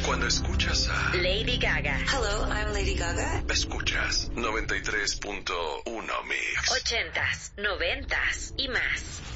Cuando escuchas a Lady Gaga. Hello, I'm Lady Gaga. Escuchas 93.1 Mix. 80s, 90s y más.